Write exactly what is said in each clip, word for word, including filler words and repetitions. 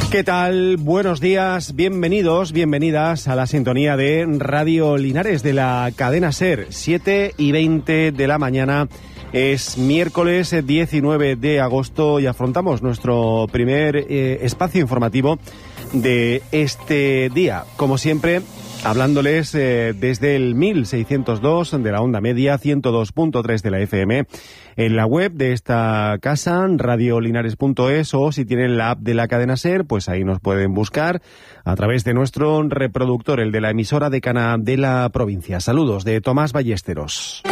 ¿Qué tal? Buenos días, bienvenidos, bienvenidas a la sintonía de Radio Linares de la cadena SER, siete y veinte de la mañana. Es miércoles diecinueve de agosto y afrontamos nuestro primer eh, espacio informativo de este día. Como siempre, hablándoles eh, desde el mil seiscientos dos de la onda media, ciento dos punto tres de la F M, en la web de esta casa, radiolinares punto es, o si tienen la app de la cadena SER, pues ahí nos pueden buscar a través de nuestro reproductor, el de la emisora decana de la provincia. Saludos de Tomás Ballesteros.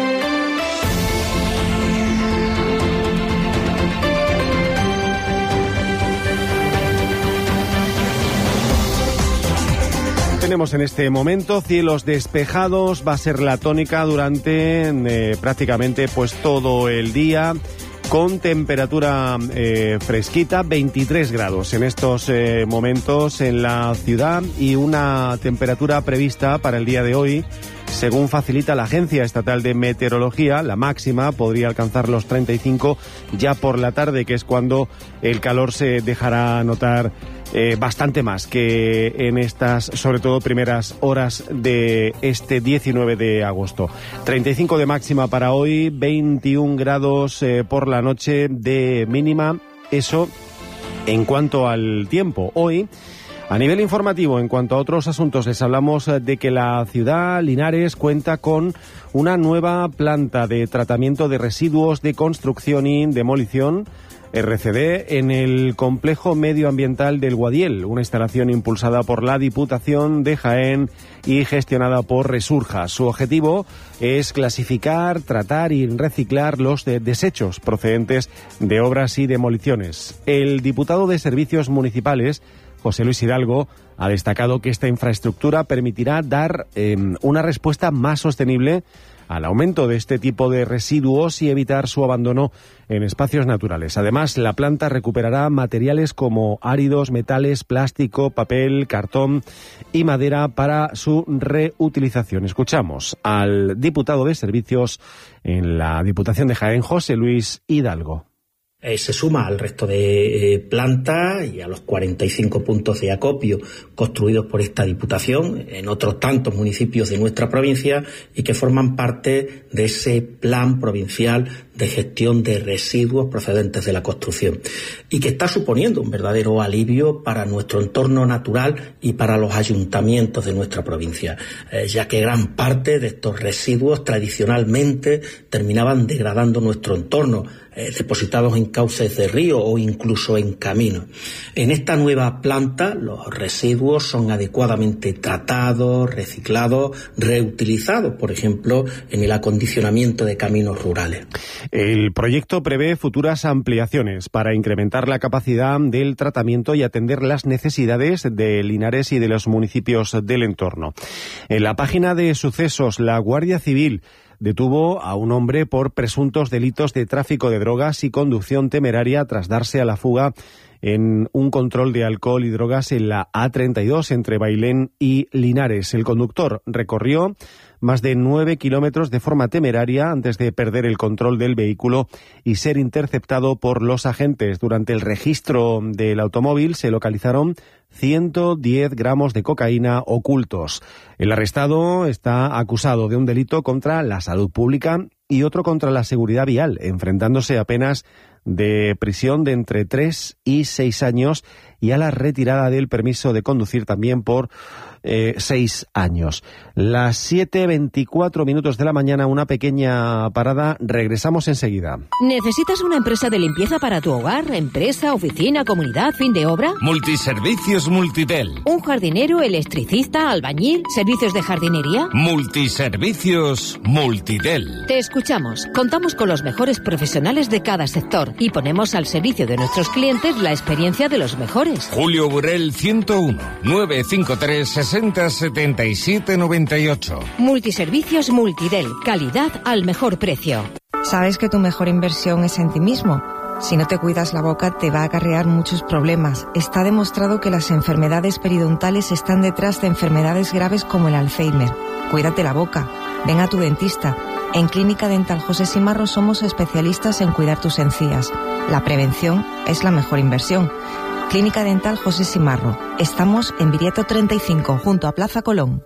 Tenemos en este momento cielos despejados, va a ser la tónica durante eh, prácticamente pues todo el día, con temperatura eh, fresquita, veintitrés grados en estos eh, momentos en la ciudad, y una temperatura prevista para el día de hoy, según facilita la Agencia Estatal de Meteorología. La máxima podría alcanzar los treinta y cinco ya por la tarde, que es cuando el calor se dejará notar Eh, bastante más que en estas, sobre todo, primeras horas de este diecinueve de agosto. treinta y cinco de máxima para hoy, veintiún grados eh, por la noche de mínima. Eso en cuanto al tiempo. Hoy, a nivel informativo, en cuanto a otros asuntos, les hablamos de que la ciudad Linares cuenta con una nueva planta de tratamiento de residuos de construcción y demolición, R C D, en el complejo medioambiental del Guadiel, una instalación impulsada por la Diputación de Jaén y gestionada por Resurja. Su objetivo es clasificar, tratar y reciclar los de desechos procedentes de obras y demoliciones. El diputado de Servicios Municipales, José Luis Hidalgo, ha destacado que esta infraestructura permitirá dar eh, una respuesta más sostenible al aumento de este tipo de residuos y evitar su abandono en espacios naturales. Además, la planta recuperará materiales como áridos, metales, plástico, papel, cartón y madera para su reutilización. Escuchamos al diputado de Servicios en la Diputación de Jaén, José Luis Hidalgo. Eh, se suma al resto de eh, plantas y a los cuarenta y cinco puntos de acopio construidos por esta Diputación en otros tantos municipios de nuestra provincia, y que forman parte de ese plan provincial de gestión de residuos procedentes de la construcción, y que está suponiendo un verdadero alivio para nuestro entorno natural y para los ayuntamientos de nuestra provincia, eh, ya que gran parte de estos residuos tradicionalmente terminaban degradando nuestro entorno, Eh, depositados en cauces de río o incluso en caminos. En esta nueva planta los residuos son adecuadamente tratados, reciclados, reutilizados, por ejemplo, en el acondicionamiento de caminos rurales. El proyecto prevé futuras ampliaciones para incrementar la capacidad del tratamiento y atender las necesidades de Linares y de los municipios del entorno. En la página de sucesos, la Guardia Civil detuvo a un hombre por presuntos delitos de tráfico de drogas y conducción temeraria tras darse a la fuga en un control de alcohol y drogas en la A treinta y dos entre Bailén y Linares. El conductor recorrió más de nueve kilómetros de forma temeraria antes de perder el control del vehículo y ser interceptado por los agentes. Durante el registro del automóvil se localizaron ciento diez gramos de cocaína ocultos. El arrestado está acusado de un delito contra la salud pública y otro contra la seguridad vial, enfrentándose a penas de prisión de entre tres y seis años y a la retirada del permiso de conducir también por eh, seis años. Las siete veinticuatro minutos de la mañana, una pequeña parada, regresamos enseguida. ¿Necesitas una empresa de limpieza para tu hogar, empresa, oficina, comunidad, fin de obra? Multiservicios Multitel. ¿Un jardinero, electricista, albañil, servicios de jardinería? Multiservicios Multitel. Te escuchamos. Contamos con los mejores profesionales de cada sector y ponemos al servicio de nuestros clientes la experiencia de los mejores. Julio Burel ciento uno, nueve cinco tres, sesenta, setenta y siete, noventa y ocho. Multiservicios Multidel. Calidad al mejor precio. Sabes que tu mejor inversión es en ti mismo. Si no te cuidas la boca, te va a acarrear muchos problemas. Está demostrado que las enfermedades periodontales están detrás de enfermedades graves como el Alzheimer. Cuídate la boca. Ven a tu dentista. En Clínica Dental José Simarro somos especialistas en cuidar tus encías. La prevención es la mejor inversión. Clínica Dental José Simarro. Estamos en Viriato treinta y cinco, junto a Plaza Colón.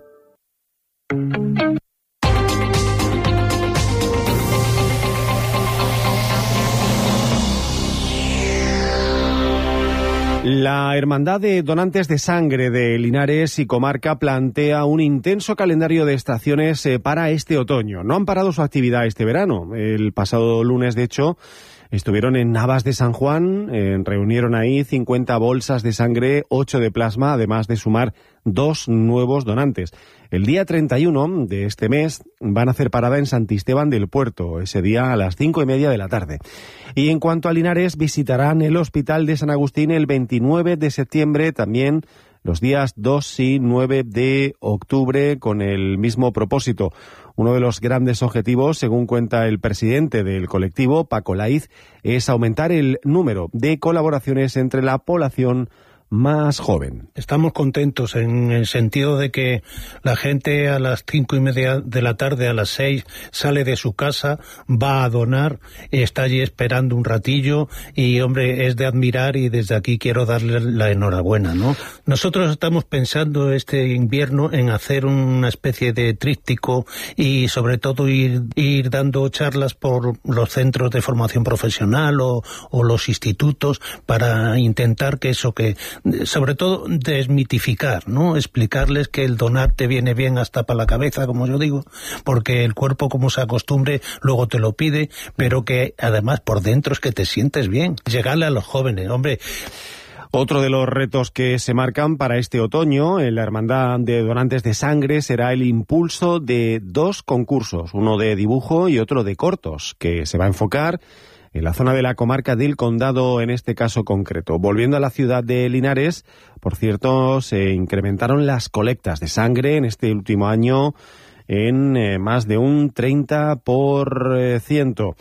La Hermandad de Donantes de Sangre de Linares y Comarca plantea un intenso calendario de estaciones para este otoño. No han parado su actividad este verano. El pasado lunes, de hecho, estuvieron en Navas de San Juan, eh, reunieron ahí cincuenta bolsas de sangre, ocho de plasma, además de sumar dos nuevos donantes. El día treinta y uno de este mes van a hacer parada en Santisteban del Puerto, ese día a las cinco y media de la tarde. Y en cuanto a Linares, visitarán el Hospital de San Agustín el veintinueve de septiembre, también los días dos y nueve de octubre, con el mismo propósito. Uno de los grandes objetivos, según cuenta el presidente del colectivo, Paco Laiz, es aumentar el número de colaboraciones entre la población más joven. Estamos contentos en el sentido de que la gente a las cinco y media de la tarde, a las seis, sale de su casa, va a donar, está allí esperando un ratillo y, hombre, es de admirar, y desde aquí quiero darle la enhorabuena, ¿no? Nosotros estamos pensando este invierno en hacer una especie de tríptico y, sobre todo, ir, ir dando charlas por los centros de formación profesional o, o los institutos para intentar que eso que sobre todo desmitificar, ¿no? Explicarles que el donar te viene bien hasta para la cabeza, como yo digo, porque el cuerpo, como se acostumbre, luego te lo pide, pero que además por dentro es que te sientes bien. Llegarle a los jóvenes, hombre. Otro de los retos que se marcan para este otoño en la Hermandad de Donantes de Sangre será el impulso de dos concursos, uno de dibujo y otro de cortos, que se va a enfocar en la zona de la comarca del Condado, en este caso concreto. Volviendo a la ciudad de Linares, por cierto, se incrementaron las colectas de sangre en este último año en eh, más de un treinta por ciento.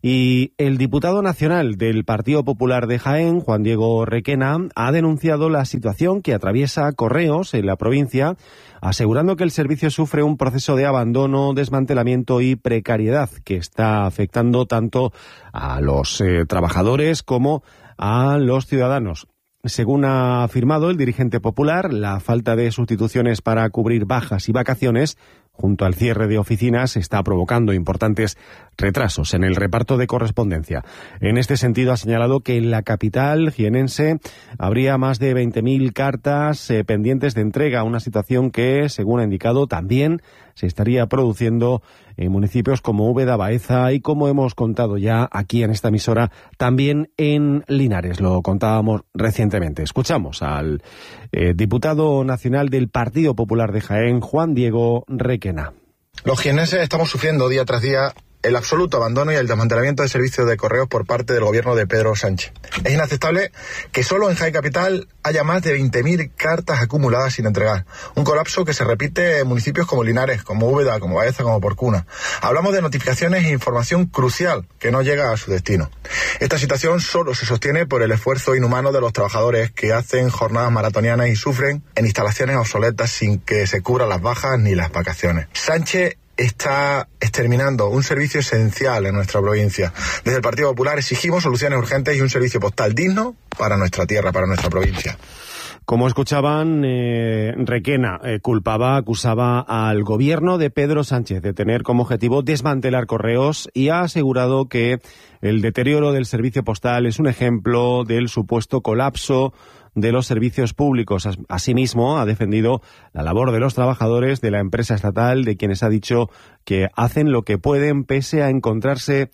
Y el diputado nacional del Partido Popular de Jaén, Juan Diego Requena, ha denunciado la situación que atraviesa Correos en la provincia, asegurando que el servicio sufre un proceso de abandono, desmantelamiento y precariedad que está afectando tanto a los eh, trabajadores como a los ciudadanos. Según ha afirmado el dirigente popular, la falta de sustituciones para cubrir bajas y vacaciones, junto al cierre de oficinas, está provocando importantes retrasos en el reparto de correspondencia. En este sentido, ha señalado que en la capital jienense habría más de veinte mil cartas eh, pendientes de entrega, una situación que, según ha indicado, también se estaría produciendo en municipios como Úbeda, Baeza y, como hemos contado ya aquí en esta emisora, también en Linares. Lo contábamos recientemente. Escuchamos al eh, diputado nacional del Partido Popular de Jaén, Juan Diego Requena. Los jienenses estamos sufriendo día tras día el absoluto abandono y el desmantelamiento de servicios de correos por parte del gobierno de Pedro Sánchez. Es inaceptable que solo en Jaén Capital haya más de veinte mil cartas acumuladas sin entregar. Un colapso que se repite en municipios como Linares, como Úbeda, como Baeza, como Porcuna. Hablamos de notificaciones e información crucial que no llega a su destino. Esta situación solo se sostiene por el esfuerzo inhumano de los trabajadores que hacen jornadas maratonianas y sufren en instalaciones obsoletas sin que se cubran las bajas ni las vacaciones. Sánchez está exterminando un servicio esencial en nuestra provincia. Desde el Partido Popular exigimos soluciones urgentes y un servicio postal digno para nuestra tierra, para nuestra provincia. Como escuchaban, eh, Requena eh, culpaba, acusaba al gobierno de Pedro Sánchez de tener como objetivo desmantelar correos y ha asegurado que el deterioro del servicio postal es un ejemplo del supuesto colapso de los servicios públicos. Asimismo, ha defendido la labor de los trabajadores de la empresa estatal, de quienes ha dicho que hacen lo que pueden pese a encontrarse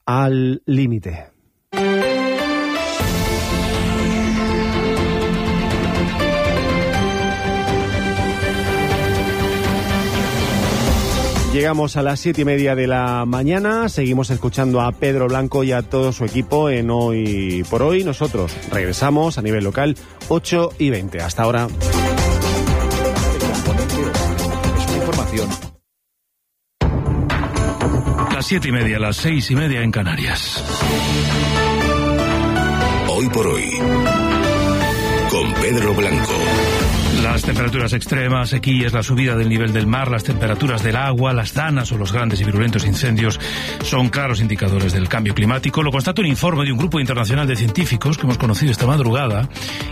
al límite. Llegamos a las siete y media de la mañana, seguimos escuchando a Pedro Blanco y a todo su equipo en Hoy por Hoy. Nosotros regresamos a nivel local, ocho y veinte. Hasta ahora. Es una información. Las siete y media, las seis y media en Canarias. Hoy por Hoy, con Pedro Blanco. Las temperaturas extremas, sequías, la subida del nivel del mar, las temperaturas del agua, las danas o los grandes y virulentos incendios son claros indicadores del cambio climático. Lo constata un informe de un grupo internacional de científicos que hemos conocido esta madrugada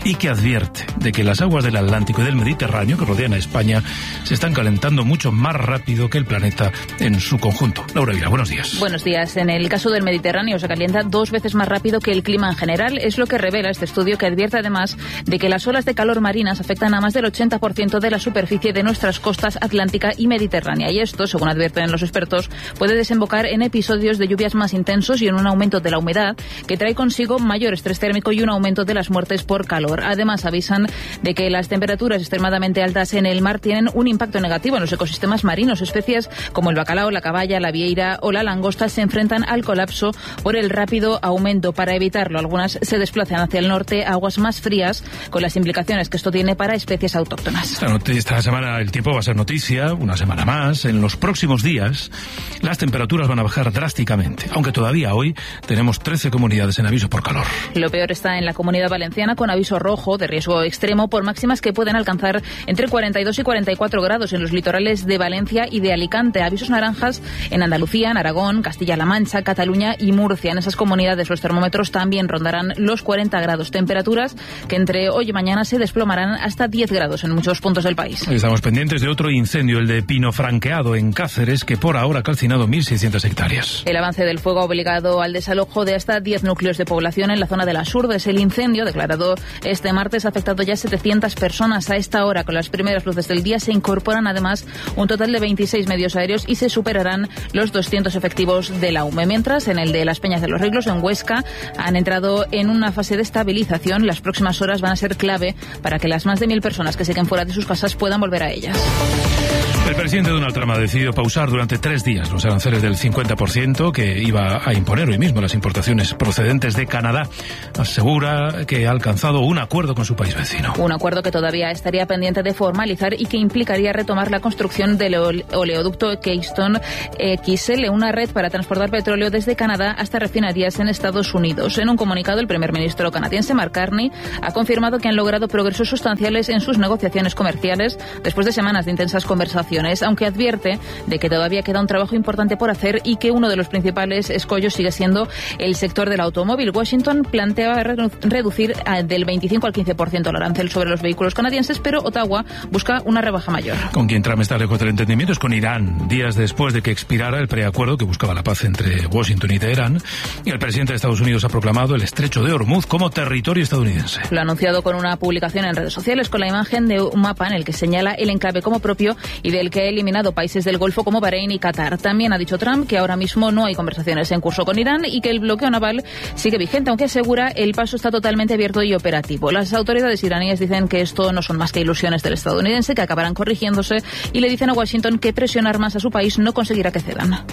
y que advierte de que las aguas del Atlántico y del Mediterráneo que rodean a España se están calentando mucho más rápido que el planeta en su conjunto. Laura Vila, buenos días. Buenos días. En el caso del Mediterráneo se calienta dos veces más rápido que el clima en general. Es lo que revela este estudio, que advierte además de que las olas de calor marinas afectan a más del ochenta por ciento de la superficie de nuestras costas atlántica y mediterránea. Y esto, según advierten los expertos, puede desembocar en episodios de lluvias más intensos y en un aumento de la humedad que trae consigo mayor estrés térmico y un aumento de las muertes por calor. Además, avisan de que las temperaturas extremadamente altas en el mar tienen un impacto negativo en los ecosistemas marinos. Especies como el bacalao, la caballa, la vieira o la langosta se enfrentan al colapso por el rápido aumento. Para evitarlo, algunas se desplazan hacia el norte a aguas más frías, con las implicaciones que esto tiene para especies autóctonas. Esta semana el tiempo va a ser noticia, una semana más. En los próximos días las temperaturas van a bajar drásticamente, aunque todavía hoy tenemos trece comunidades en aviso por calor. Lo peor está en la Comunidad Valenciana, con aviso rojo de riesgo extremo por máximas que pueden alcanzar entre cuarenta y dos y cuarenta y cuatro grados en los litorales de Valencia y de Alicante. Avisos naranjas en Andalucía, en Aragón, Castilla-La Mancha, Cataluña y Murcia. En esas comunidades los termómetros también rondarán los cuarenta grados. Temperaturas que entre hoy y mañana se desplomarán hasta diez grados en muchos puntos del país. Estamos pendientes de otro incendio, el de Pino Franqueado en Cáceres, que por ahora ha calcinado mil seiscientas hectáreas. El avance del fuego ha obligado al desalojo de hasta diez núcleos de población en la zona de las Urbes. El incendio, declarado este martes, ha afectado ya setecientas personas. A esta hora, con las primeras luces del día, se incorporan además un total de veintiséis medios aéreos y se superarán los doscientos efectivos de la U M E. Mientras, en el de las Peñas de los Riglos, en Huesca, han entrado en una fase de estabilización. Las próximas horas van a ser clave para que las más de mil personas que siguen fuera de sus casas puedan volver a ellas. El presidente Donald Trump ha decidido pausar durante tres días los aranceles del cincuenta por ciento que iba a imponer hoy mismo las importaciones procedentes de Canadá. Asegura que ha alcanzado un acuerdo con su país vecino. Un acuerdo que todavía estaría pendiente de formalizar y que implicaría retomar la construcción del oleoducto Keystone X L, una red para transportar petróleo desde Canadá hasta refinerías en Estados Unidos. En un comunicado, el primer ministro canadiense, Mark Carney, ha confirmado que han logrado progresos sustanciales en sus negociaciones comerciales después de semanas de intensas conversaciones, aunque advierte de que todavía queda un trabajo importante por hacer y que uno de los principales escollos sigue siendo el sector del automóvil. Washington plantea reducir del veinticinco al quince por ciento el arancel sobre los vehículos canadienses, pero Ottawa busca una rebaja mayor. Con quien Trump está lejos del entendimiento es con Irán, días después de que expirara el preacuerdo que buscaba la paz entre Washington y Teherán, y el presidente de Estados Unidos ha proclamado el estrecho de Hormuz como territorio estadounidense. Lo ha anunciado con una publicación en redes sociales con la imagen de un mapa en el que señala el enclave como propio y del que ha eliminado países del Golfo como Bahrein y Qatar. También ha dicho Trump que ahora mismo no hay conversaciones en curso con Irán y que el bloqueo naval sigue vigente, aunque asegura el paso está totalmente abierto y operativo. Las autoridades iraníes dicen que esto no son más que ilusiones del estadounidense, que acabarán corrigiéndose, y le dicen a Washington que presionar más a su país no conseguirá que cedan.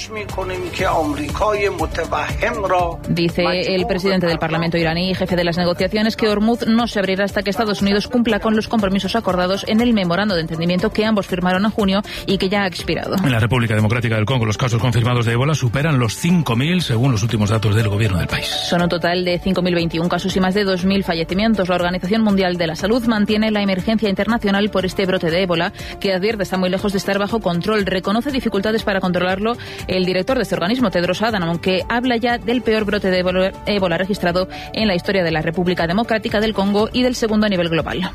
Dice el presidente del Parlamento iraní y jefe de las negociaciones que Hormuz no se abrirá hasta que Estados Unidos cumpla con los compromisos acordados en el memorando de entendimiento que ambos firmaron en junio y que ya ha expirado. En la República Democrática del Congo, los casos confirmados de ébola superan los cinco mil, según los últimos datos del gobierno del país. Son un total de cinco mil veintiún casos y más de dos mil fallecimientos. La Organización Mundial de la Salud mantiene la emergencia internacional por este brote de ébola, que advierte está muy lejos de estar bajo control. Reconoce dificultades para controlarlo el director de este organismo, Tedros Adhanom, aunque habla ya del peor brote de ébola, ébola registrado en la historia de la República Democrática del Congo y del segundo a nivel global.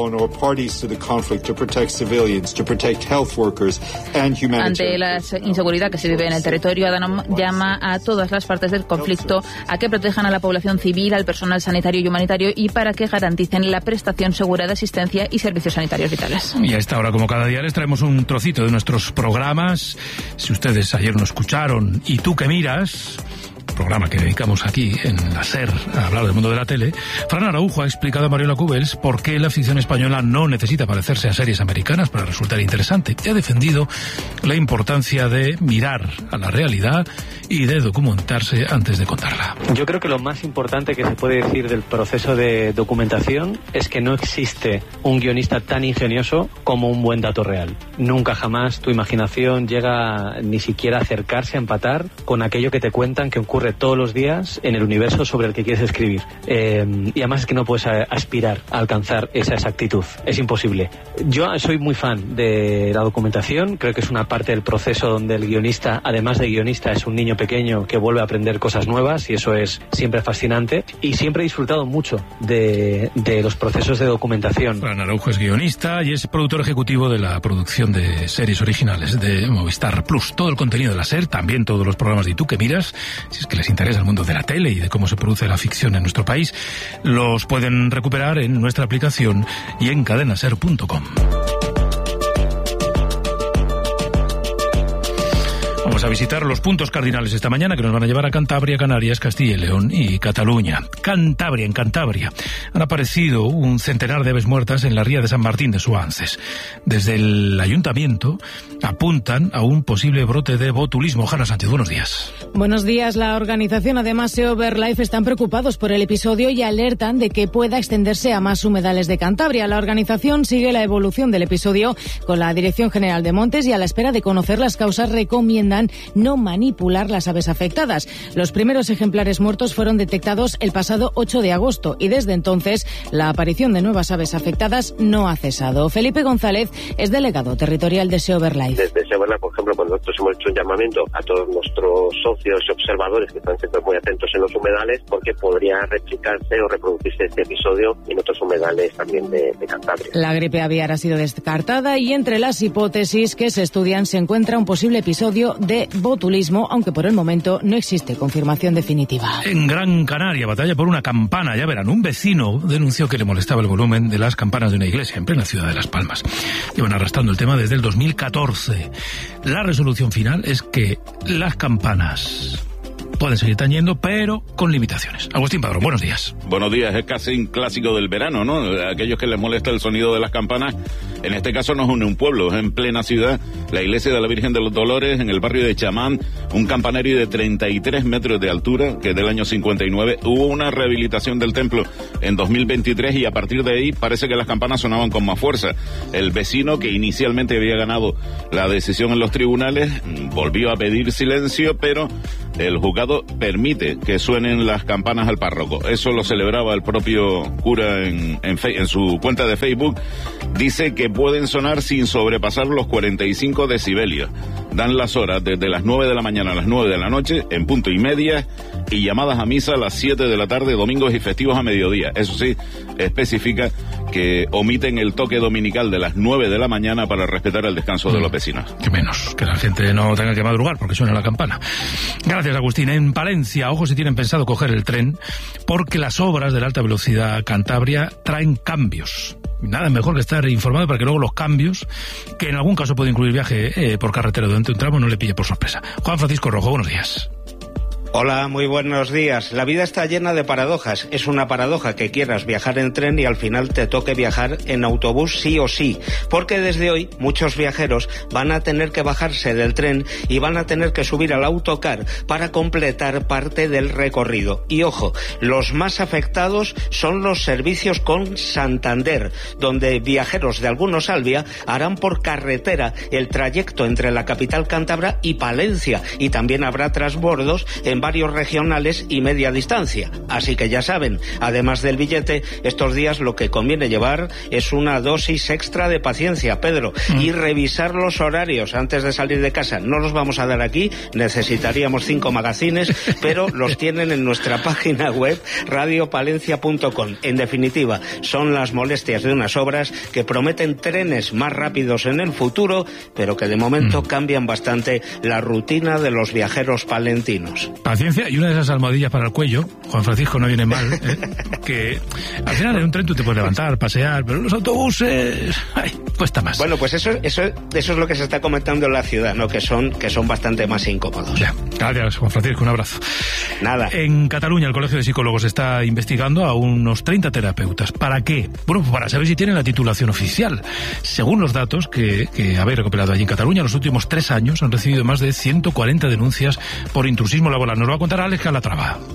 Ante la inseguridad que se vive en el territorio, Adhanom llama a todas las partes del conflicto a que protejan a la población civil, al personal sanitario y humanitario y para que garanticen la prestación segura de asistencia y servicios sanitarios vitales. Y a esta hora, como cada día, les traemos un trocito de nuestros programas. Si ustedes ayer no escucharon y tú que miras, programa que dedicamos aquí en la SER a hablar del mundo de la tele, Fran Araujo ha explicado a Mariola Cubels por qué la ficción española no necesita parecerse a series americanas para resultar interesante, y ha defendido la importancia de mirar a la realidad y de documentarse antes de contarla. Yo creo que lo más importante que se puede decir del proceso de documentación es que no existe un guionista tan ingenioso como un buen dato real. Nunca jamás tu imaginación llega ni siquiera a acercarse a empatar con aquello que te cuentan que ocurre ocurre todos los días en el universo sobre el que quieres escribir. Eh, y además es que no puedes a, aspirar a alcanzar esa exactitud. Es imposible. Yo soy muy fan de la documentación. Creo que es una parte del proceso donde el guionista, además de guionista, es un niño pequeño que vuelve a aprender cosas nuevas, y eso es siempre fascinante. Y siempre he disfrutado mucho de, de los procesos de documentación. Fran Araujo es guionista y es productor ejecutivo de la producción de series originales de Movistar Plus. Todo el contenido de la SER, también todos los programas de Y tú que miras, si es que les interesa el mundo de la tele y de cómo se produce la ficción en nuestro país, los pueden recuperar en nuestra aplicación y en cadenaser punto com. Vamos a visitar los puntos cardinales esta mañana que nos van a llevar a Cantabria, Canarias, Castilla y León y Cataluña. Cantabria, en Cantabria, han aparecido un centenar de aves muertas en la ría de San Martín de Suances. Desde el ayuntamiento apuntan a un posible brote de botulismo. Jana Sánchez, buenos días. Buenos días. La organización, además, SEO BirdLife, están preocupados por el episodio y alertan de que pueda extenderse a más humedales de Cantabria. La organización sigue la evolución del episodio con la Dirección General de Montes y, a la espera de conocer las causas, recomiendan no manipular las aves afectadas. Los primeros ejemplares muertos fueron detectados el pasado ocho de agosto y desde entonces la aparición de nuevas aves afectadas no ha cesado. Felipe González es delegado territorial de SEO BirdLife. Desde SEO BirdLife, por ejemplo, pues nosotros hemos hecho un llamamiento a todos nuestros socios y observadores que están siempre muy atentos en los humedales, porque podría replicarse o reproducirse este episodio en otros humedales también de, de Cantabria. La gripe aviar ha sido descartada y entre las hipótesis que se estudian se encuentra un posible episodio de botulismo, aunque por el momento no existe confirmación definitiva. En Gran Canaria, batalla por una campana. Ya verán, un vecino denunció que le molestaba el volumen de las campanas de una iglesia en plena ciudad de Las Palmas. Llevan arrastrando el tema desde el dos mil catorce. La resolución final es que las campanas pueden seguir tañendo, pero con limitaciones. Agustín Padrón, buenos días. Buenos días, es casi un clásico del verano, ¿no? A aquellos que les molesta el sonido de las campanas, en este caso nos une un pueblo, es en plena ciudad, la iglesia de la Virgen de los Dolores, en el barrio de Chamán, un campanario de treinta y tres metros de altura, que es del año cincuenta y nueve. Hubo una rehabilitación del templo en dos mil veintitrés y a partir de ahí parece que las campanas sonaban con más fuerza. El vecino, que inicialmente había ganado la decisión en los tribunales, volvió a pedir silencio, pero el juzgado permite que suenen las campanas al párroco. Eso lo celebraba el propio cura en, en, fe, en su cuenta de Facebook. Dice que pueden sonar sin sobrepasar los cuarenta y cinco decibelios. Dan las horas desde las nueve de la mañana a las nueve de la noche, en punto y media, y llamadas a misa a las siete de la tarde, domingos y festivos a mediodía. Eso sí, especifica que omiten el toque dominical de las nueve de la mañana para respetar el descanso mm, de los vecinos. Que menos, que la gente no tenga que madrugar porque suena la campana. Gracias, Agustín. En Palencia, ojo si tienen pensado coger el tren, porque las obras de la alta velocidad Cantabria traen cambios. Nada mejor que estar informado para que luego los cambios, que en algún caso puede incluir viaje eh, por carretera durante un tramo, no le pille por sorpresa. Juan Francisco Rojo, buenos días. Hola, muy buenos días. La vida está llena de paradojas. Es una paradoja que quieras viajar en tren y al final te toque viajar en autobús sí o sí. Porque desde hoy muchos viajeros van a tener que bajarse del tren y van a tener que subir al autocar para completar parte del recorrido. Y ojo, los más afectados son los servicios con Santander, donde viajeros de algunos Albia harán por carretera el trayecto entre la capital cántabra y Palencia. Y también habrá transbordos en varios regionales y media distancia. Así que ya saben, además del billete, estos días lo que conviene llevar es una dosis extra de paciencia, Pedro, mm. y revisar los horarios antes de salir de casa. No los vamos a dar aquí, necesitaríamos cinco magazines, pero los tienen en nuestra página web radio palencia punto com. En definitiva, son las molestias de unas obras que prometen trenes más rápidos en el futuro, pero que de momento mm. cambian bastante la rutina de los viajeros palentinos. Paciencia y una de esas almohadillas para el cuello, Juan Francisco, no viene mal, ¿eh? Que al final en un tren tú te puedes levantar, pasear, pero en los autobuses, ay, cuesta más. Bueno, pues eso, eso, eso es lo que se está comentando en la ciudad, ¿no? Que son, que son bastante más incómodos. Ya. Gracias, Juan Francisco, un abrazo. Nada. En Cataluña, el Colegio de Psicólogos está investigando a unos treinta terapeutas. ¿Para qué? Bueno, pues para saber si tienen la titulación oficial. Según los datos que, que habéis recopilado allí en Cataluña, en los últimos tres años han recibido más de ciento cuarenta denuncias por intrusismo laboral. Nos lo va a contar Alex Calatrava.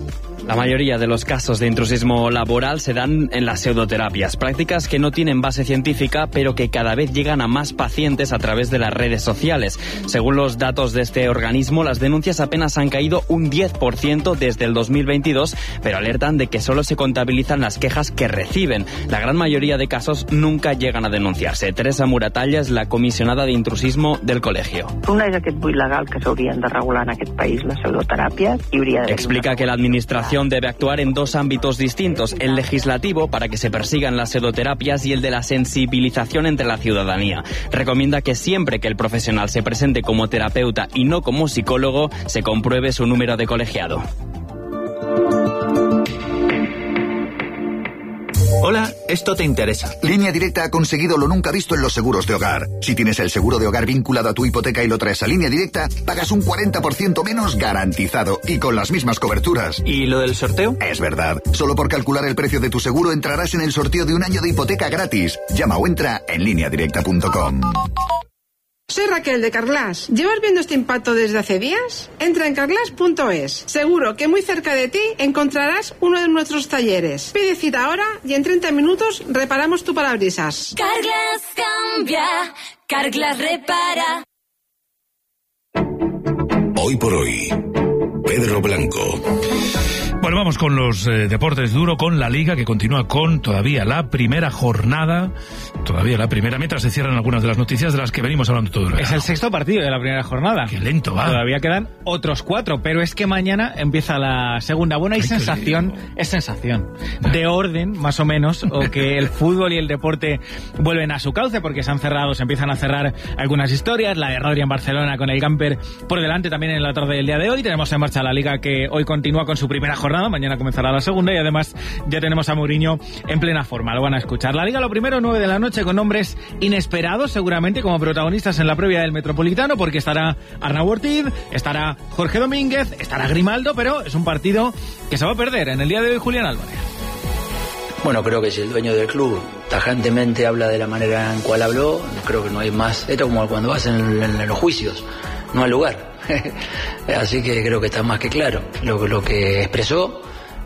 La mayoría de los casos de intrusismo laboral se dan en las pseudoterapias, prácticas que no tienen base científica, pero que cada vez llegan a más pacientes a través de las redes sociales. Según los datos de este organismo, las denuncias apenas han caído un diez por ciento desde el dos mil veintidós, pero alertan de que solo se contabilizan las quejas que reciben. La gran mayoría de casos nunca llegan a denunciarse. Teresa Muratalla es la comisionada de intrusismo del colegio. Una és aquest buit legal que s'haurien de regular en aquest país, les pseudoteràpies, i hauria de... Explica que la administración debe actuar en dos ámbitos distintos, el legislativo para que se persigan las pseudoterapias y el de la sensibilización entre la ciudadanía. Recomienda que siempre que el profesional se presente como terapeuta y no como psicólogo, se compruebe su número de colegiado. Hola, esto te interesa. Línea Directa ha conseguido lo nunca visto en los seguros de hogar. Si tienes el seguro de hogar vinculado a tu hipoteca y lo traes a Línea Directa, pagas un cuarenta por ciento menos garantizado y con las mismas coberturas. ¿Y lo del sorteo? Es verdad. Solo por calcular el precio de tu seguro entrarás en el sorteo de un año de hipoteca gratis. Llama o entra en línea directa punto com. Soy Raquel de Carglass. ¿Llevas viendo este impacto desde hace días? Entra en carglass punto es. Seguro que muy cerca de ti encontrarás uno de nuestros talleres. Pide cita ahora y en treinta minutos reparamos tu parabrisas. Carglass cambia, Carglass repara. Hoy por hoy, Pedro Blanco. Bueno, vamos con los eh, deportes duro, con la Liga, que continúa con todavía la primera jornada, todavía la primera, mientras se cierran algunas de las noticias de las que venimos hablando todo el verano. Es el sexto partido de la primera jornada. Qué lento va. Todavía quedan otros cuatro, pero es que mañana empieza la segunda. Bueno, hay Ay, sensación, es sensación de orden, más o menos, o que el fútbol y el deporte vuelven a su cauce, porque se han cerrado, se empiezan a cerrar algunas historias, la de Rodri en Barcelona con el camper por delante también en la tarde del día de hoy. Tenemos en marcha la Liga, que hoy continúa con su primera jornada. Mañana comenzará la segunda y además ya tenemos a Mourinho en plena forma. Lo van a escuchar. La Liga, lo primero, nueve de la noche, con nombres inesperados seguramente como protagonistas en la previa del Metropolitano, porque estará Arnau Ortiz, estará Jorge Domínguez, estará Grimaldo, pero es un partido que se va a perder en el día de hoy Julián Álvarez. Bueno, creo que si el dueño del club tajantemente habla de la manera en cual habló, creo que no hay más. Esto es como cuando vas en, en, en los juicios, no hay lugar. Así que creo que está más que claro lo, lo que expresó,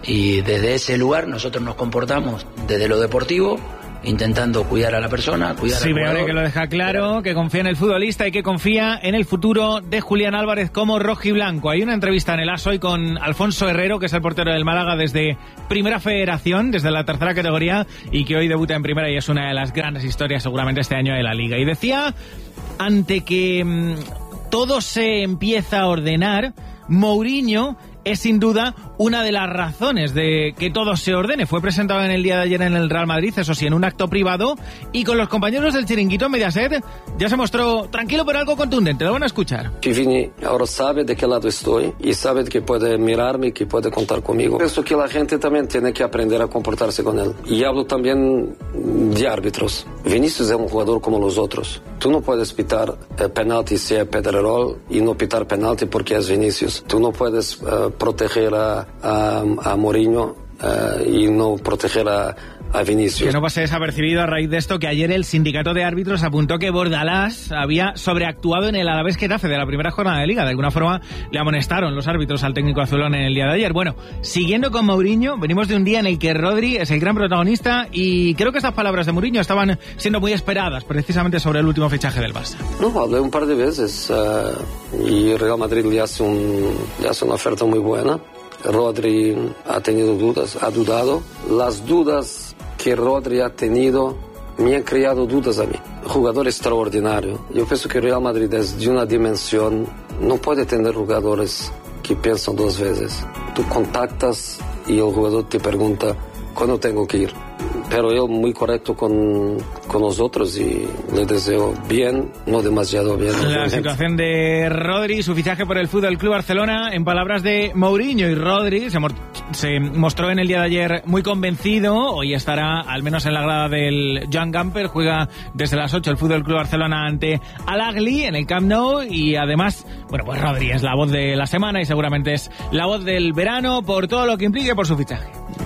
y desde ese lugar nosotros nos comportamos desde lo deportivo, intentando cuidar a la persona, cuidar sí, al jugador. Sí, que lo deja claro, que confía en el futbolista y que confía en el futuro de Julián Álvarez como rojiblanco. Hay una entrevista en el AS hoy con Alfonso Herrero, que es el portero del Málaga desde Primera Federación, desde la tercera categoría, y que hoy debuta en Primera y es una de las grandes historias seguramente este año de la Liga. Y decía, ante que mmm, todo se empieza a ordenar, Mourinho es sin duda una de las razones de que todo se ordene. Fue presentado en el día de ayer en el Real Madrid, eso sí, en un acto privado, y con los compañeros del Chiringuito Mediaset ya se mostró tranquilo pero algo contundente. Lo van a escuchar. Que Vini ahora sabe de qué lado estoy y sabe que puede mirarme, que puede contar conmigo. Pienso que la gente también tiene que aprender a comportarse con él. Y hablo también de árbitros. Vinicius es un jugador como los otros. Tú no puedes pitar eh, penalti si es Pedrerol y no pitar penalti porque es Vinicius. Tú no puedes eh, proteger a, a, a Mourinho uh, y no proteger a, a Vinicius. Que no pase desapercibido a raíz de esto que ayer el sindicato de árbitros apuntó que Bordalás había sobreactuado en el Alavés Getafe de la primera jornada de Liga. De alguna forma le amonestaron los árbitros al técnico azulón en el día de ayer. Bueno, siguiendo con Mourinho, venimos de un día en el que Rodri es el gran protagonista y creo que estas palabras de Mourinho estaban siendo muy esperadas precisamente sobre el último fichaje del Barça. No, hablé un par de veces uh, y Real Madrid le hace, un, le hace una oferta muy buena. Rodri ha tenido dudas, ha dudado. Las dudas que Rodri ha tenido me han creado dudas a mí. Jugador extraordinario. Yo pienso que Real Madrid es de una dimensión, no puede tener jugadores que piensan dos veces. Tú contactas y el jugador te pregunta cuándo tengo que ir. Pero él muy correcto con, con nosotros y le deseo bien, no demasiado bien. La situación de Rodri, su fichaje por el F C Barcelona, en palabras de Mourinho. Y Rodri se, se mostró en el día de ayer muy convencido. Hoy estará al menos en la grada del Joan Gamper. Juega desde las ocho el F C Barcelona ante Al-Ahly en el Camp Nou. Y además, bueno, pues Rodri es la voz de la semana y seguramente es la voz del verano por todo lo que implique por su fichaje.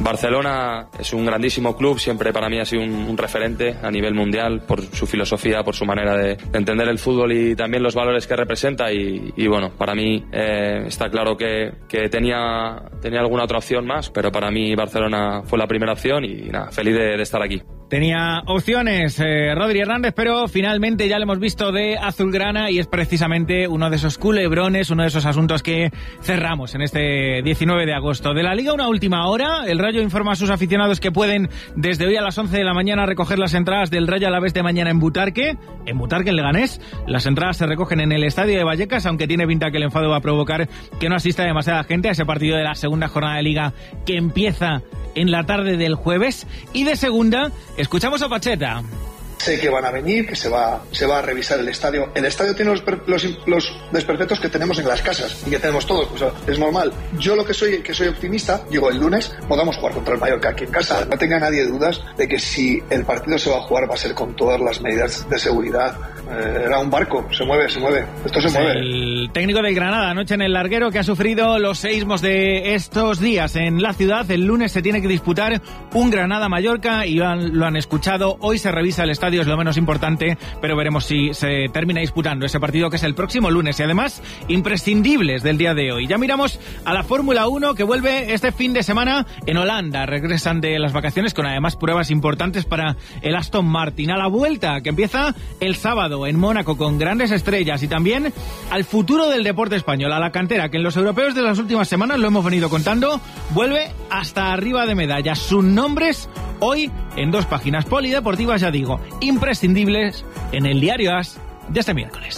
Barcelona es un grandísimo club, siempre para mí ha sido un, un referente a nivel mundial por su filosofía, por su manera de, de entender el fútbol y también los valores que representa y, y bueno, para mí eh, está claro que, que tenía, tenía alguna otra opción más, pero para mí Barcelona fue la primera opción y nada, feliz de, de estar aquí. Tenía opciones eh, Rodri Hernández, pero finalmente ya lo hemos visto de azulgrana y es precisamente uno de esos culebrones, uno de esos asuntos que cerramos en este diecinueve de agosto. De la Liga, una última hora. El Rayo informa a sus aficionados que pueden desde hoy a las once de la mañana recoger las entradas del Rayo Alavés de mañana en Butarque, en Butarque, en Leganés. Las entradas se recogen en el estadio de Vallecas, aunque tiene pinta que el enfado va a provocar que no asista demasiada gente a ese partido de la segunda jornada de Liga que empieza en la tarde del jueves. Y de segunda, escuchamos a Pacheta. Sé que van a venir, que se va, se va a revisar el estadio. El estadio tiene los, los, los desperfectos que tenemos en las casas y que tenemos todos, pues es normal. Yo lo que soy, que soy optimista, digo, el lunes podamos jugar contra el Mallorca aquí en casa. No tenga nadie dudas de que si el partido se va a jugar va a ser con todas las medidas de seguridad. Eh, era un barco, se mueve, se mueve. Esto se mueve. El técnico del Granada anoche en el larguero que ha sufrido los seísmos de estos días en la ciudad. El lunes se tiene que disputar un Granada-Mallorca y lo han, lo han escuchado. Hoy se revisa el estadio, es lo menos importante, pero veremos si se termina disputando ese partido que es el próximo lunes y además imprescindibles del día de hoy. Ya miramos a la Fórmula uno que vuelve este fin de semana en Holanda. Regresan de las vacaciones con además pruebas importantes para el Aston Martin. A la vuelta que empieza el sábado en Mónaco con grandes estrellas y también al futuro del deporte español, a la cantera que en los europeos de las últimas semanas, lo hemos venido contando, vuelve hasta arriba de medallas. Sus nombres hoy en dos páginas polideportivas, ya digo, imprescindibles en el diario AS de este miércoles.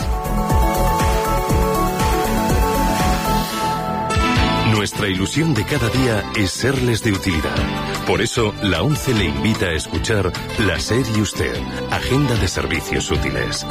Nuestra ilusión de cada día es serles de utilidad. Por eso, la ONCE le invita a escuchar La SER y Usted, Agenda de Servicios Útiles.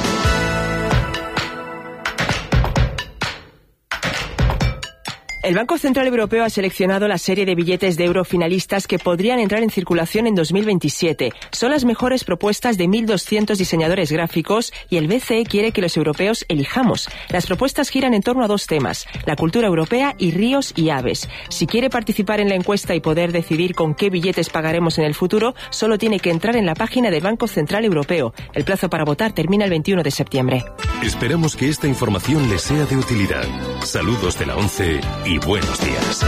El Banco Central Europeo ha seleccionado la serie de billetes de euro finalistas que podrían entrar en circulación en dos mil veintisiete. Son las mejores propuestas de mil doscientos diseñadores gráficos y el B C E quiere que los europeos elijamos. Las propuestas giran en torno a dos temas, la cultura europea y ríos y aves. Si quiere participar en la encuesta y poder decidir con qué billetes pagaremos en el futuro, solo tiene que entrar en la página del Banco Central Europeo. El plazo para votar termina el veintiuno de septiembre. Esperamos que esta información les sea de utilidad. Saludos de la ONCE y buenos días.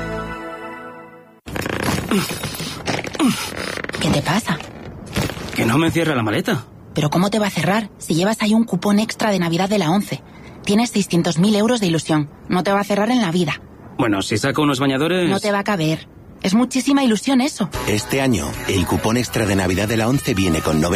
¿Qué te pasa? Que no me cierra la maleta. ¿Pero cómo te va a cerrar si llevas ahí un cupón extra de Navidad de la ONCE? Tienes seiscientos mil euros de ilusión. No te va a cerrar en la vida. Bueno, si saco unos bañadores... No te va a caber. Es muchísima ilusión eso. Este año, el cupón extra de Navidad de la ONCE viene con